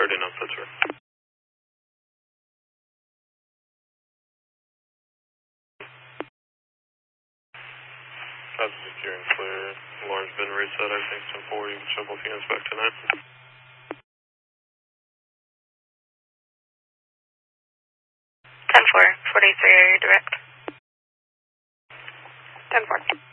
30 knots, that's right. That's secure and clear. Alarm's been reset, everything's 10-4. You can ship both units back tonight. 10-4, 43 area direct. 10-4.